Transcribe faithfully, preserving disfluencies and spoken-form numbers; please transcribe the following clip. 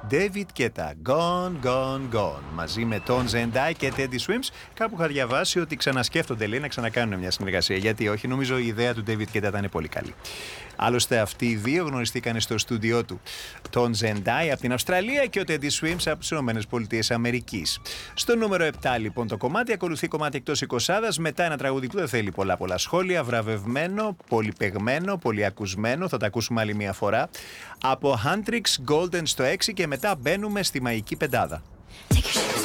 David Guetta, Gone, Gone, Gone. Μαζί με τον Zendaya και Teddy Swims. Κάπου είχα διαβάσει ότι ξανασκέφτονται, λέει, να ξανακάνουν μια συνεργασία. Γιατί όχι, νομίζω η ιδέα του David Guetta ήταν πολύ καλή. Άλλωστε, αυτοί οι δύο γνωριστήκαν στο στούντιό του. Τον Zendaya από την Αυστραλία και ο Teddy Swims από τις ΗΠΑ. Στο νούμερο επτά, λοιπόν, το κομμάτι ακολουθεί κομμάτι εκτός εικοσάδας. Μετά ένα τραγούδι που δεν θέλει πολλά πολλά σχόλια. Βραβευμένο, πολυπαιγμένο, πολυακουσμένο. Θα τα ακούσουμε άλλη μια φορά. Από Huntrix Golden στο έξι και μετά μπαίνουμε στη μαγική πεντάδα.